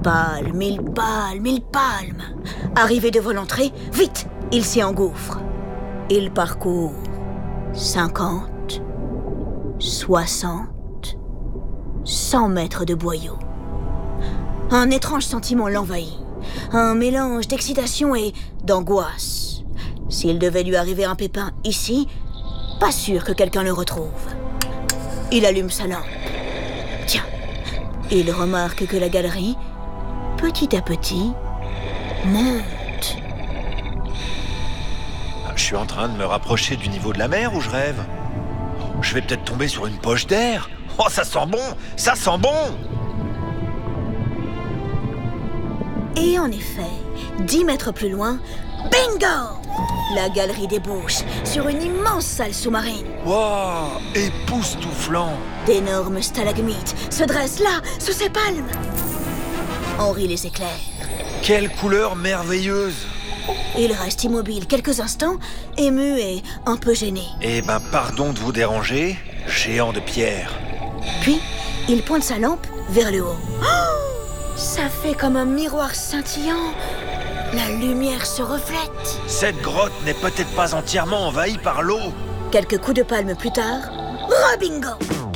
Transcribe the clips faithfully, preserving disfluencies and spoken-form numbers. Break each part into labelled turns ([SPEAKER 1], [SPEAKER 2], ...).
[SPEAKER 1] palmes, mille palmes, mille palmes. Arrivé devant l'entrée, vite, il s'y engouffre. Il parcourt cinquante, soixante, cent mètres de boyau. Un étrange sentiment l'envahit. Un mélange d'excitation et d'angoisse. S'il devait lui arriver un pépin ici, pas sûr que quelqu'un le retrouve. Il allume sa lampe. Tiens, il remarque que la galerie, petit à petit, monte.
[SPEAKER 2] Je suis en train de me rapprocher du niveau de la mer ou je rêve? Je vais peut-être tomber sur une poche d'air. Oh, ça sent bon! Ça sent bon!
[SPEAKER 1] Et en effet, dix mètres plus loin, bingo! La galerie débouche sur une immense salle sous-marine.
[SPEAKER 2] Wow! Époustouflant!
[SPEAKER 1] D'énormes stalagmites se dressent là, sous ces palmes. Henri les éclaire.
[SPEAKER 2] Quelle couleur merveilleuse!
[SPEAKER 1] Il reste immobile quelques instants, ému et un peu gêné.
[SPEAKER 2] Eh ben, pardon de vous déranger, géant de pierre.
[SPEAKER 1] Puis, il pointe sa lampe vers le haut. Oh! Ça fait comme un miroir scintillant. La lumière se reflète.
[SPEAKER 2] Cette grotte n'est peut-être pas entièrement envahie par l'eau.
[SPEAKER 1] Quelques coups de palme plus tard, rebingo!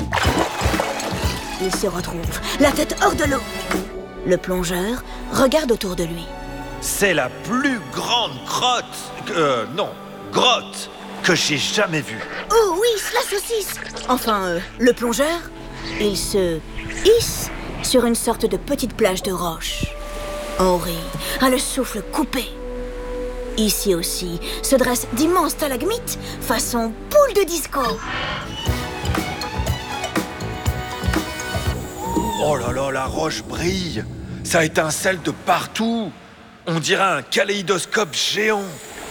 [SPEAKER 1] Il se retrouve, la tête hors de l'eau. Le plongeur regarde autour de lui.
[SPEAKER 2] C'est la plus grande grotte, euh, non, grotte que j'ai jamais vue.
[SPEAKER 1] Oh oui, la saucisse! Enfin, euh, le plongeur, il se hisse sur une sorte de petite plage de roches. Henri a le souffle coupé. Ici aussi se dressent d'immenses stalagmites façon boule de disco.
[SPEAKER 2] Oh là là, la roche brille. Ça étincelle de partout. On dirait un kaléidoscope géant.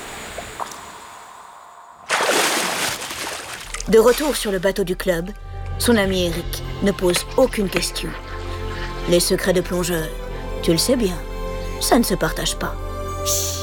[SPEAKER 1] De retour sur le bateau du club, son ami Eric ne pose aucune question. Les secrets de plongeur, tu le sais bien, ça ne se partage pas. Chut.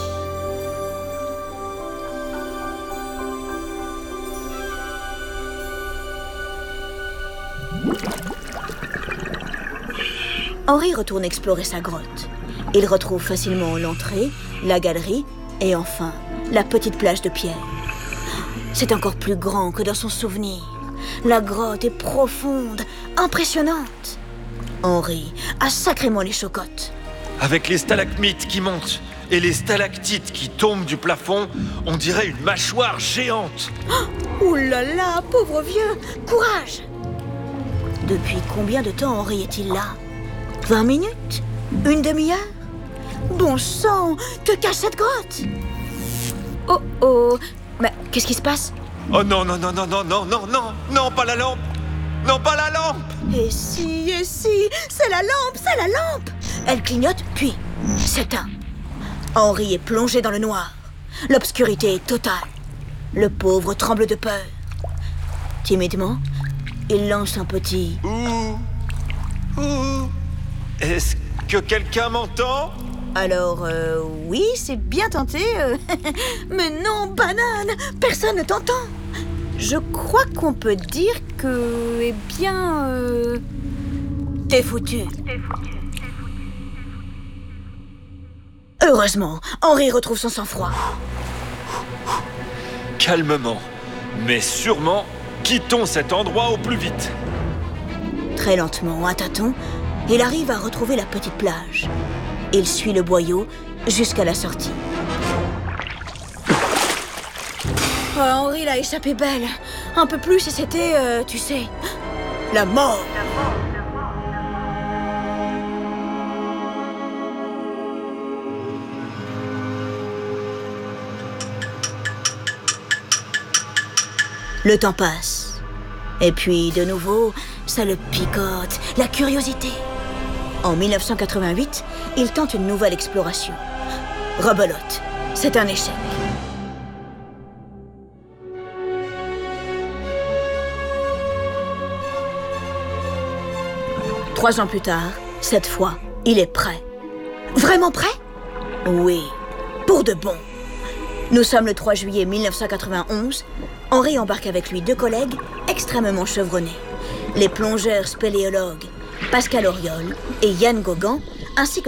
[SPEAKER 1] Henri retourne explorer sa grotte. Il retrouve facilement l'entrée, la galerie et enfin la petite plage de pierre. C'est encore plus grand que dans son souvenir. La grotte est profonde, impressionnante. Henri a sacrément les chocottes.
[SPEAKER 2] Avec les stalagmites qui montent et les stalactites qui tombent du plafond, on dirait une mâchoire géante.
[SPEAKER 1] Oh, ouh là là, pauvre vieux, courage! Depuis combien de temps Henri est-il là? Vingt minutes? Une demi-heure? Bon sang, que cache cette grotte? Oh oh, mais qu'est-ce qui se passe?
[SPEAKER 2] Oh non, non, non, non, non, non, non, non, non, pas la lampe! Non, pas la lampe!
[SPEAKER 1] Et si, et si, c'est la lampe, c'est la lampe! Elle clignote, puis s'éteint. Henri est plongé dans le noir. L'obscurité est totale. Le pauvre tremble de peur. Timidement, il lance un petit...
[SPEAKER 2] Ouh, ouh. Est-ce que quelqu'un m'entend?
[SPEAKER 1] Alors, euh, oui, c'est bien tenté. euh, Mais non, banane, personne ne t'entend. Je crois qu'on peut dire que, eh bien, euh, t'es foutu. Heureusement, Henri retrouve son sang-froid.
[SPEAKER 2] Calmement, mais sûrement, quittons cet endroit au plus vite.
[SPEAKER 1] Très lentement, à tâtons, il arrive à retrouver la petite plage. Il suit le boyau jusqu'à la sortie. Oh, Henri l'a échappé belle. Un peu plus et c'était, euh, tu sais, la mort. Le temps passe. Et puis, de nouveau, ça le picote, la curiosité. En mille neuf cent quatre-vingt-huit, il tente une nouvelle exploration. Rebelote, c'est un échec. Trois ans plus tard, cette fois, il est prêt. Vraiment prêt? Oui, pour de bon. Nous sommes le trois juillet mille neuf cent quatre-vingt-onze. Henri embarque avec lui deux collègues extrêmement chevronnés. Les plongeurs spéléologues Pascal Auriol et Yann Gauguin, ainsi que